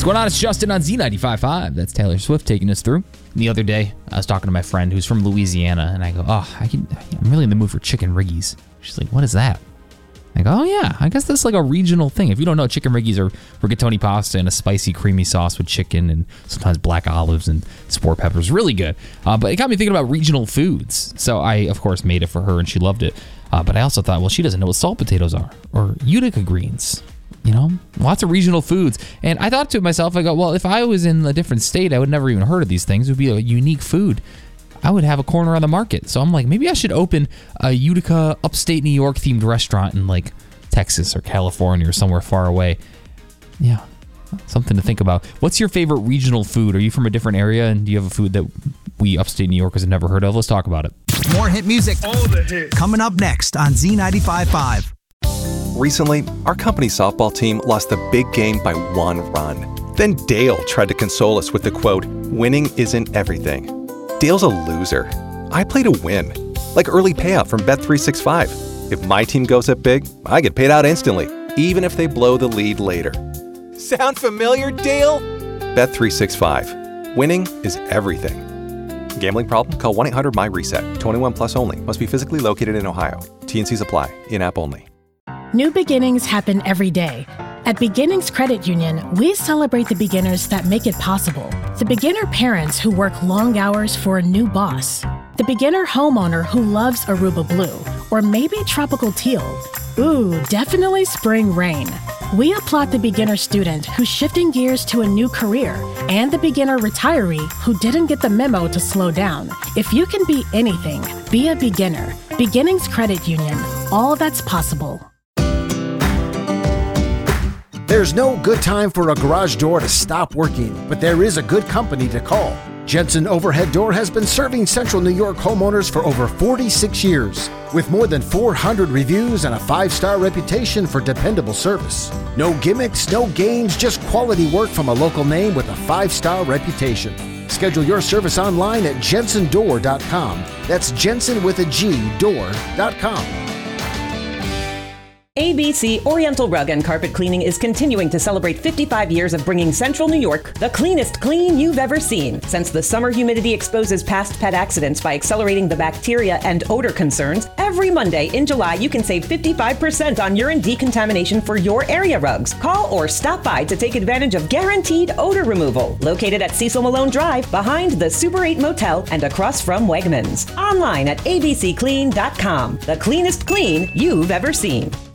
going on? It's Justin on Z95.5. That's Taylor Swift taking us through. The other day, I was talking to my friend who's from Louisiana, and I go, I'm really in the mood for chicken riggies. She's like, what is that? I go, oh yeah, I guess that's like a regional thing. If you don't know, chicken riggies are rigatoni pasta and a spicy, creamy sauce with chicken and sometimes black olives and sport peppers. Really good. But it got me thinking about regional foods. So I, of course, made it for her and she loved it. But I also thought, well, she doesn't know what salt potatoes are or Utica greens. You know, lots of regional foods. And I thought to myself, I go, well, if I was in a different state, I would never even heard of these things. It would be a unique food. I would have a corner on the market. So I'm like, maybe I should open a Utica, upstate New York themed restaurant in like Texas or California or somewhere far away. Yeah, something to think about. What's your favorite regional food? Are you from a different area and do you have a food that we upstate New Yorkers have never heard of? Let's talk about it. More hit music. All the hits. Coming up next on Z95.5. Recently, our company softball team lost the big game by 1 run. Then Dale tried to console us with the quote, "Winning isn't everything." Dale's a loser. I play to win. Like early payout from Bet365. If my team goes up big, I get paid out instantly, even if they blow the lead later. Sound familiar, Dale? Bet365. Winning is everything. Gambling problem? Call 1-800-MY-RESET. 21 plus only. Must be physically located in Ohio. T&Cs apply. In-app only. New beginnings happen every day. At Beginnings Credit Union, we celebrate the beginners that make it possible. The beginner parents who work long hours for a new boss. The beginner homeowner who loves Aruba Blue, or maybe tropical teal. Ooh, definitely spring rain. We applaud the beginner student who's shifting gears to a new career, and the beginner retiree who didn't get the memo to slow down. If you can be anything, be a beginner. Beginnings Credit Union. All that's possible. There's no good time for a garage door to stop working, but there is a good company to call. Jensen Overhead Door has been serving Central New York homeowners for over 46 years, with more than 400 reviews and a 5-star reputation for dependable service. No gimmicks, no games, just quality work from a local name with a 5-star reputation. Schedule your service online at jensendoor.com. That's Jensen with a G, door.com. ABC Oriental Rug and Carpet Cleaning is continuing to celebrate 55 years of bringing Central New York the cleanest clean you've ever seen. Since the summer humidity exposes past pet accidents by accelerating the bacteria and odor concerns, every Monday in July you can save 55% on urine decontamination for your area rugs. Call or stop by to take advantage of guaranteed odor removal. Located at Cecil Malone Drive, behind the Super 8 Motel and across from Wegmans. Online at abcclean.com. The cleanest clean you've ever seen.